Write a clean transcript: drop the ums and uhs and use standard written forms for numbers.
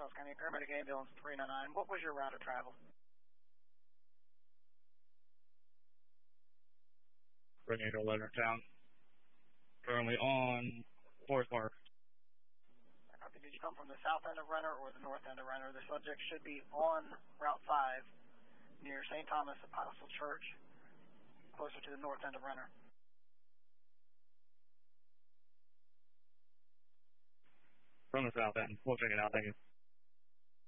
Charles County Paramedic Ambulance 399. What was your route of travel? Tornado Leonardtown. Currently on Forest Park. Did you come from the south end of Renner or the north end of Renner? The subject should be on Route 5 near St. Thomas Apostle Church, closer to the north end of Renner. From the south end. We'll check it out. Thank you.